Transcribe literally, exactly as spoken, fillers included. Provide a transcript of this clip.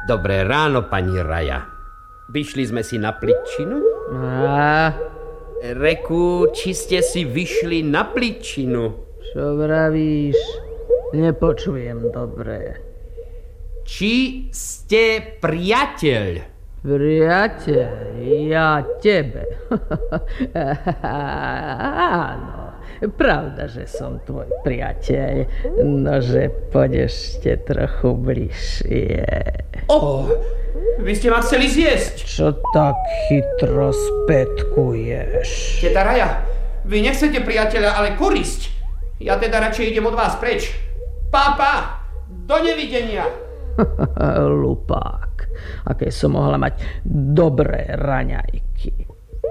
Dobré ráno, pani Raja. Vyšli sme si na pličinu? A? Reku, či ste si vyšli na pličinu? Čo vravíš? Nepočujem dobre. Či ste priateľ? Priateľ, ja tebe. Áno, pravda, že som tvoj priateľ, nože poď ešte trochu bližšie. Oh, vy ste ma chceli zjesť. Čo tak chytro spätkuješ? Teta Raja, vy nechcete priateľa, ale korisť. Ja teda radšej idem od vás preč. Pápa, do nevidenia. Lupák, aké som mohla mať dobré raňajky.